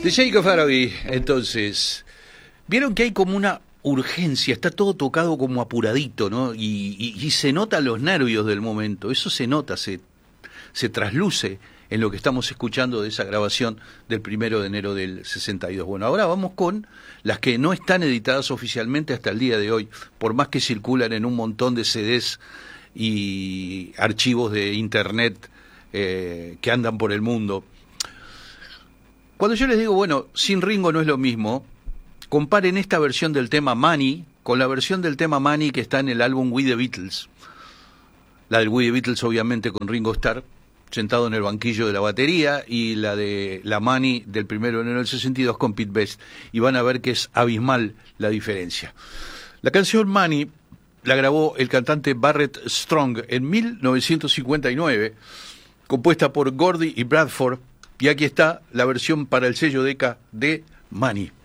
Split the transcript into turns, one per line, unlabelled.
De Jacob Farabee, entonces, vieron que hay como una urgencia, está todo tocado como apuradito, ¿no? Y se notan los nervios del momento, eso se nota, se trasluce en lo que estamos escuchando de esa grabación del 1 de enero del 62. Bueno, ahora vamos con las que no están editadas oficialmente hasta el día de hoy, por más que circulan en un montón de CDs y archivos de internet que andan por el mundo. Cuando yo les digo, bueno, sin Ringo no es lo mismo, comparen esta versión del tema Money con la versión del tema Money que está en el álbum We the Beatles. La del We the Beatles obviamente con Ringo Starr sentado en el banquillo de la batería, y la de la Money del 1 de enero del 62 con Pete Best, y van a ver que es abismal la diferencia. La canción Money la grabó el cantante Barrett Strong en 1959, compuesta por Gordy y Bradford, y aquí está la versión para el sello Decca de Money.